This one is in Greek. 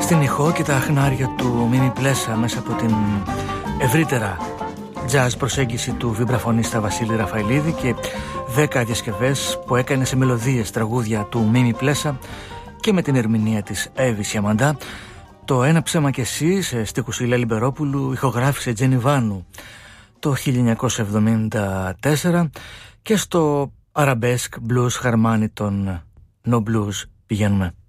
στην ηχό και τα αχνάρια του Μίμη Πλέσα μέσα από την ευρύτερα jazz προσέγγιση του βιμπραφωνίστα Βασίλη Ραφαηλίδη και 10 διασκευές που έκανε σε μελωδίες τραγούδια του Μίμη Πλέσα και με την ερμηνεία της Εύη Σιαμαντά. Το «Ένα ψέμα κι εσύ» σε στίχους Ηλία Λιμπερόπουλου ηχογράφησε Τζενιβάνου το 1974 και στο Arabesque Blues Χαρμάνι των No Blues πηγαίνουμε.